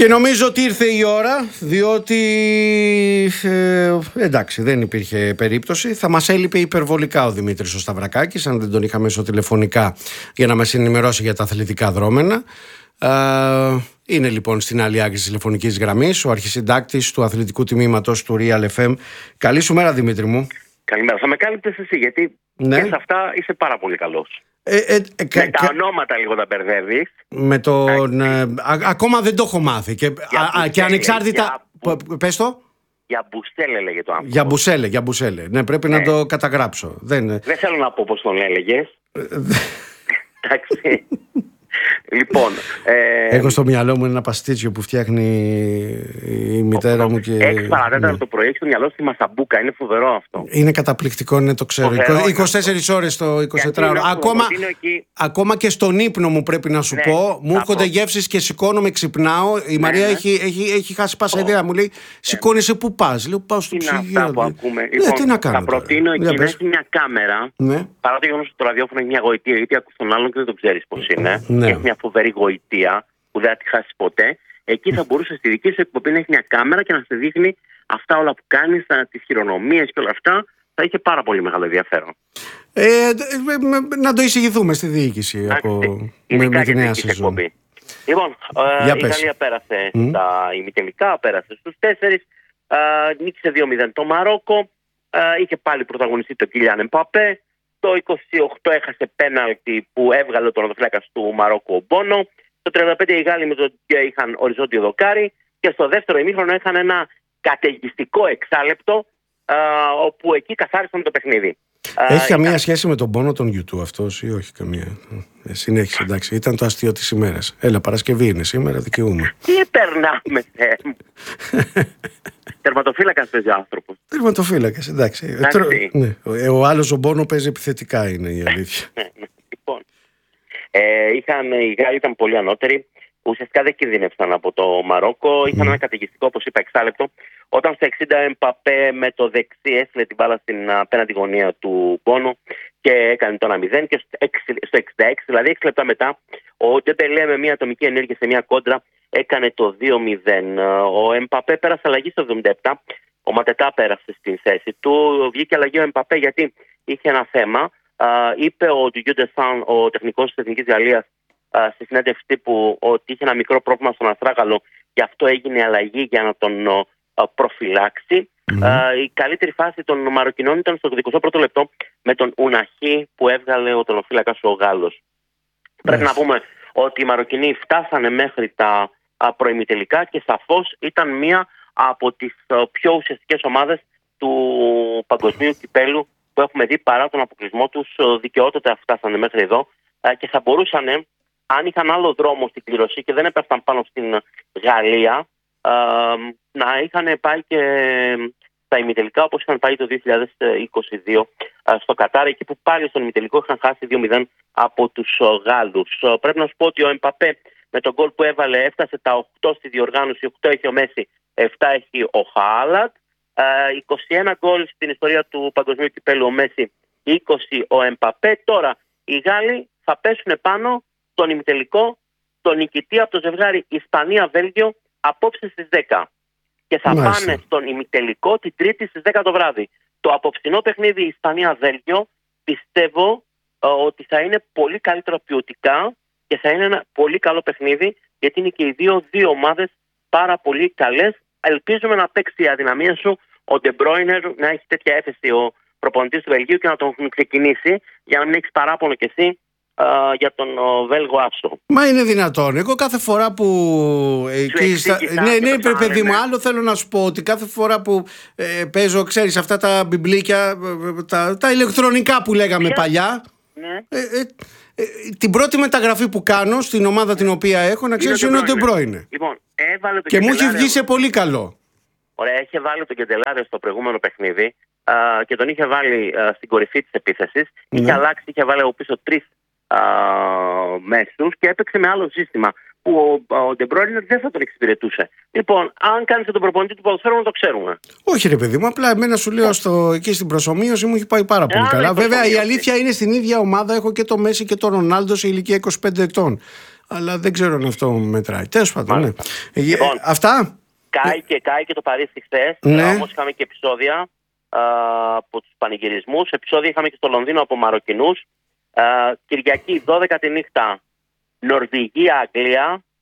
Και νομίζω ότι ήρθε η ώρα, διότι εντάξει, δεν υπήρχε περίπτωση. Θα μας έλειπε υπερβολικά ο Δημήτρης ο Σταυρακάκης, αν δεν τον είχα μέσω τηλεφωνικά για να μας ενημερώσει για τα αθλητικά δρόμενα. Είναι λοιπόν στην άλλη άκρη της τηλεφωνικής γραμμής ο αρχισυντάκτης του αθλητικού τμήματος του Real FM. Καλή σου μέρα, Δημήτρη μου. Καλημέρα. Θα με κάλυπτες εσύ, γιατί και σε αυτά είσαι πάρα πολύ καλός. Με τα ονόματα λίγο τα μπερδεύεις. Με τον, ακόμα δεν το έχω μάθει. Και ανεξάρτητα. Πες το. Για Μπουσέλε έλεγε το άνθρωπο. Για Μπουσέλε. Ναι, πρέπει να το καταγράψω. Δεν θέλω να πω πώς τον έλεγες. Εντάξει. Λοιπόν, έχω στο μυαλό μου ένα παστίτσιο που φτιάχνει η μητέρα μου. 6 παρατέταρτο το πρωί, έχει στο μυαλό στη μασαμπούκα. Είναι φοβερό αυτό. Είναι καταπληκτικό, ναι, το ξέρω. 24 ώρες το 24ωρο. Ακόμα και στον ύπνο μου πρέπει να σου πω. Μου έρχονται γεύσεις και σηκώνομαι, ξυπνάω. Η Μαρία έχει χάσει πάσα ιδέα. Μου λέει, σηκώνεσαι, πού πας? Λέω, πάω στο ψυγείο. Είναι αυτά που ακούμε. Τι να κάνω. Θα προτείνω εκεί να έχει μια κάμερα. Παρά το γεγονός ότι το ραδιόφωνο έχει μια γοητεία, γιατί ακούς τον άλλον και δεν το ξέρεις πώς είναι. Έχει μια φοβερή γοητεία που δεν θα τη χάσει ποτέ. Εκεί θα μπορούσε στη δική σου εκπομπή να έχει μια κάμερα και να σε δείχνει αυτά όλα που κάνεις, τις χειρονομίες και όλα αυτά. Θα είχε πάρα πολύ μεγάλο ενδιαφέρον. Να το εισηγηθούμε στη διοίκηση με τη νέα σεζόν. Λοιπόν, η Γαλλία πέρασε στα ημιτελικά, πέρασε στους 4. Νίκησε 2-0 το Μαρόκο. Είχε πάλι πρωταγωνιστεί το Κίλιαν Εμπαπέ. Το 28 έχασε πέναλτι που έβγαλε τον οδοφύλακα του Μαρόκου ο Μπόνο. Το 35 οι Γάλλοι με το είχαν οριζόντιο δοκάρι. Και στο δεύτερο ημίχρονο είχαν ένα καταιγιστικό εξάλεπτο, όπου εκεί καθάρισαν το παιχνίδι. Έχει καμία σχέση με τον πόνο των YouTube αυτός ή όχι καμία? Συνέχισε, εντάξει. Ήταν το αστείο της ημέρας. Έλα, Παρασκευή είναι σήμερα, δικαιούμαι. Τι περνάμε, τερματοφύλακας παίζει ο άνθρωπος. Τερματοφύλακας, εντάξει. Ναι. Ο άλλος ο Μπόνο παίζει επιθετικά, είναι η αλήθεια. Λοιπόν, οι Γάλλοι ήταν πολύ ανώτεροι. Ουσιαστικά δεν κινδύνευσαν από το Μαρόκο. Είχαν ένα καταιγιστικό, όπως είπα, εξάλεπτο. Όταν στο 60 Εμπαπέ με το δεξί έστειλε την μπάλα στην απέναντι γωνία του Μπόνο και έκανε το 1-0. Και στο 66, δηλαδή 6 λεπτά μετά, ο Ντεμπελέ με μια ατομική ενέργεια σε μια κόντρα έκανε το 2-0. Ο Εμπαπέ πέρασε αλλαγή στο 77. Ο Ματετά πέρασε στην θέση του. Βγήκε αλλαγή ο Εμπαπέ γιατί είχε ένα θέμα. Είπε ο Didier Deschamps, ο τεχνικός της Εθνικής Γαλλίας, στη συνέντευξη τύπου ότι είχε ένα μικρό πρόβλημα στον αστράγαλο, γι' αυτό έγινε αλλαγή για να τον προφυλάξει. Η καλύτερη φάση των Μαροκινών ήταν στο 21ο λεπτό με τον Ουναχή που έβγαλε ο τερματοφύλακας ο Γάλλος. Πρέπει να πούμε ότι οι Μαροκινοί φτάσανε μέχρι τα προημιτελικά και σαφώς ήταν μία από τις πιο ουσιαστικές ομάδες του παγκοσμίου κυπέλου που έχουμε δει. Παρά τον αποκλεισμό τους, δικαιότατα φτάσανε μέχρι εδώ και θα μπορούσαν, αν είχαν άλλο δρόμο στην κλήρωση και δεν έπεφταν πάνω στην Γαλλία, να είχαν πάει και στα ημιτελικά όπως είχαν πάει το 2022 στο Κατάρ, εκεί που πάλι στον ημιτελικό είχαν χάσει 2-0 από τους Γάλλους. Πρέπει να σου πω ότι ο Εμπαπέ με τον γκολ που έβαλε έφτασε τα 8 στη διοργάνωση, 8 έχει ο Μέση, 7 έχει ο Χάλαντ. 21 γκολ στην ιστορία του παγκοσμίου κυπέλου ο Μέση, 20 ο Εμπαπέ. Τώρα οι Γάλλοι θα πέσουν πάνω στον ημιτελικό, τον νικητή από το ζευγάρι Ισπανία-Βέλγιο απόψε στις 10. Και θα πάνε στον ημιτελικό την Τρίτη στις 10 το βράδυ. Το απόψινό παιχνίδι Ισπανία-Βέλγιο πιστεύω ότι θα είναι πολύ καλύτερο ποιοτικά και θα είναι ένα πολύ καλό παιχνίδι, γιατί είναι και οι δύο ομάδες πάρα πολύ καλές. Ελπίζουμε να παίξει η αδυναμία σου ο De Bruyne, να έχει τέτοια έφεση ο προπονητής του Βελγίου και να τον ξεκινήσει, για να μην έχεις παράπονο κι εσύ για τον Βέλγο άσο. Μα είναι δυνατόν? Εγώ κάθε φορά που ναι, παιδί μου, άλλο θέλω να σου πω, ότι κάθε φορά που παίζω, ξέρεις, αυτά τα βιβλίκια, τα ηλεκτρονικά που λέγαμε παλιά, την πρώτη μεταγραφή που κάνω στην ομάδα την οποία έχω, να ξέρεις, είναι ο De Bruyne. Λοιπόν, και μου έχει βγει σε πολύ καλό. Ωραία, είχε βάλει τον Κεντελάριο στο προηγούμενο παιχνίδι και τον είχε βάλει στην κορυφή της επίθεσης. Είχε αλλάξει, είχε βάλει από πίσω 3 μέσους και έπαιξε με άλλο σύστημα που ο De Bruyne δεν θα τον εξυπηρετούσε. Λοιπόν, αν κάνεις τον προπονητή του ποδοσφαίρου, να το ξέρουμε. Όχι ρε παιδί μου, απλά εμένα σου λέω εκεί στην προσομοίωση μου έχει πάει πάρα πολύ καλά. Βέβαια η αλήθεια είναι, στην ίδια ομάδα έχω και το Μέση και τον Ρονάλντο σε ηλικία 25 ετών. αλλά δεν ξέρω αν αυτό μετράει. Τέλος πάντων, ναι. Λοιπόν, αυτά. Κάει και το Παρίσι χθες. Ναι. Όμως είχαμε και επεισόδια από τους πανηγυρισμούς. Επεισόδια είχαμε και στο Λονδίνο από Μαροκινούς. Κυριακή 12 τη νύχτα Νορβηγία-Αγγλία,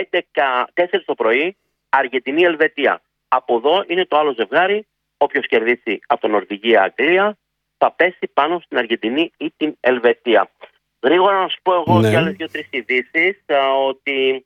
4 το πρωί Αργεντινή-Ελβετία. Από εδώ είναι το άλλο ζευγάρι. Όποιος κερδίσει από το Νορβηγία-Αγγλία θα πέσει πάνω στην Αργεντινή ή την Ελβετία. Γρήγορα να σου πω εγώ και άλλες 2-3 ειδήσεις, ότι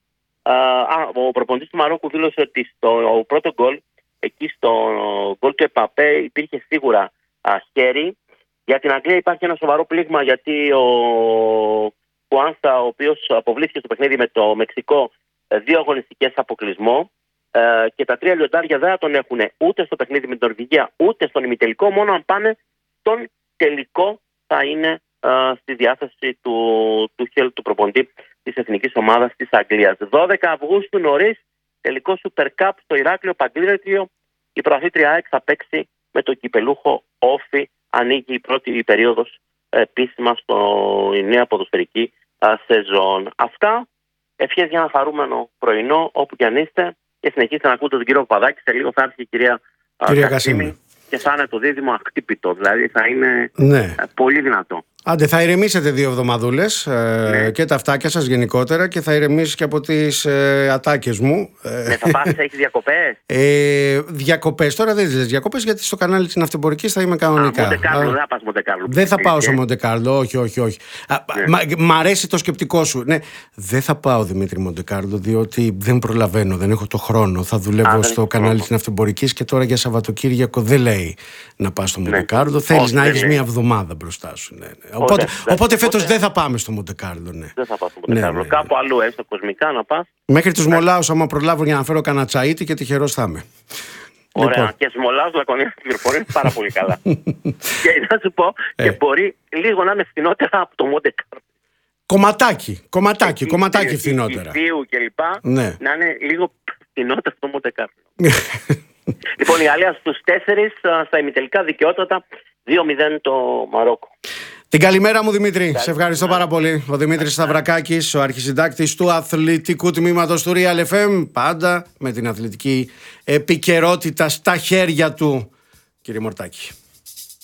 ο προπονητής του Μαρόκου δήλωσε ότι στο πρώτο γκολ, εκεί στο γκολ του Εμπαπέ, υπήρχε σίγουρα χέρι. Για την Αγγλία υπάρχει ένα σοβαρό πλήγμα, γιατί ο Κουάνσα, ο οποίος αποβλήθηκε στο παιχνίδι με το Μεξικό, 2 αγωνιστικές αποκλεισμό, και τα 3 λιοντάρια δεν θα τον έχουν ούτε στο παιχνίδι με την Νορβηγία ούτε στον ημιτελικό. Μόνο αν πάνε στον τελικό θα είναι στη διάθεση του Χέλ, του προπονητή της εθνικής ομάδας της Αγγλίας. 12 Αυγούστου νωρίς, τελικό Super Cup στο Ηράκλειο Παγκρίτιο. Η προαθλήτρια ΑΕΚ θα παίξει με το κυπελούχο Όφι. Ανοίγει η πρώτη περίοδος επίσημα στη νέα ποδοσφαιρική σεζόν. Αυτά. Ευχές για ένα χαρούμενο πρωινό όπου και αν είστε, και συνεχίστε να ακούτε τον κύριο Παπαδάκη. Σε λίγο θα έρθει η κυρία Κασίμη και θα είναι το δίδυμο αχτύπητο. Δηλαδή θα είναι πολύ δυνατό. Άντε, θα ηρεμήσετε 2 εβδομαδούλες, και τα αυτάκια σας γενικότερα, και θα ηρεμήσεις και από τις ατάκες μου. Θα πας, έχεις διακοπές? Διακοπές, τώρα δεν λες διακοπές, γιατί στο κανάλι της Ναυτεμπορικής θα είμαι κανονικά. Μοντεκάρλο, δεν θα πας Μοντεκάρλο. Δεν θα πάω στο Μοντεκάρλο, όχι. Μ' αρέσει το σκεπτικό σου. Ναι, δεν θα πάω, Δημήτρη, Μοντεκάρλο, διότι δεν προλαβαίνω, δεν έχω το χρόνο. Θα δουλεύω στο κανάλι της Ναυτεμπορικής και τώρα για Σαββατοκύριακο δεν λέει να πας στο Μοντεκάρλο. Θέλεις να έχεις 1 εβδομάδα μπροστά σου. Ναι. Οπότε φέτος δεν θα πάμε στο Μοντεκάρλο. Ναι. Δεν θα πάω στο Μοντεκάρλο. Κάπου αλλού, έστω κοσμικά να πας. Μέχρι τους Μολάους, άμα προλάβω, για να φέρω κανένα τσαΐτι, και τυχερός θα είμαι. Ωραία. Λοιπόν. Και στους Μολάους Λακωνίας είναι πάρα πολύ καλά. Και να σου πω, και μπορεί λίγο να είναι φθηνότερα από το Μοντεκάρλο. Κομματάκι φθηνότερα. Ιθίου και λοιπά, να είναι λίγο φθηνότερα στο Μοντεκάρλο. Λοιπόν, η Γαλλία στους 4 στα ημιτελικά δικαιώτατα, 2-0 το Μαρόκο. Την καλημέρα μου, Δημήτρη. Σε ευχαριστώ πάρα πολύ. Ο Δημήτρης Σταυρακάκης, ο αρχισυντάκτης του αθλητικού τμήματος του Real FM. Πάντα με την αθλητική επικαιρότητα στα χέρια του. Κύριε Μορτάκη.